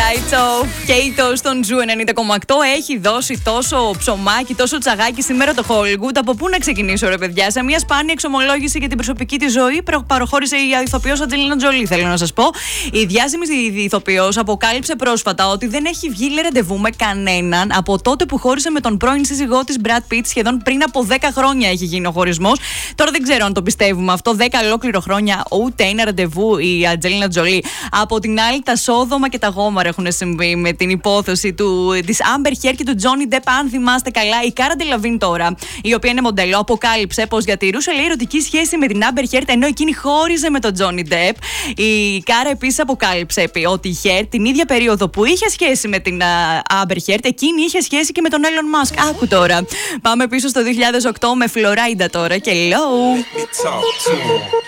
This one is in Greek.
Lights Off. Κέιτο στον Ζου 90,8 έχει δώσει τόσο ψωμάκι, τόσο τσαγάκι σήμερα το Hollywood. Από πού να ξεκινήσω, ρε παιδιά? Σε μια σπάνια εξομολόγηση για την προσωπική τη ζωή παροχώρησε η ηθοποιός Αντζελίνα Τζολί, θέλω να σας πω. Η διάσημη ηθοποιός αποκάλυψε πρόσφατα ότι δεν έχει βγει ραντεβού με κανέναν από τότε που χώρισε με τον πρώην σύζυγό της Brad Pitt. Σχεδόν πριν από 10 χρόνια έχει γίνει ο χωρισμός. Τώρα δεν ξέρω αν το πιστεύουμε αυτό. 10 ολόκληρο χρόνια ούτε ένα ραντεβού η Αντζελίνα Τζολί. Από την άλλη, τα σόδομα και τα γόμαρα έχουν συμβεί με την υπόθεση της Amber Heard και του Johnny Depp. Αν θυμάστε καλά, η Cara Delevingne τώρα, η οποία είναι μοντέλο, αποκάλυψε πως διατηρούσε, λέει, ερωτική σχέση με την Amber Heard ενώ εκείνη χώριζε με τον Johnny Depp. Η Cara επίσης αποκάλυψε ότι η Heard την ίδια περίοδο που είχε σχέση με την Amber Heard, εκείνη είχε σχέση και με τον Elon Musk. Άκου τώρα. Πάμε πίσω στο 2008 με Florida τώρα και Low.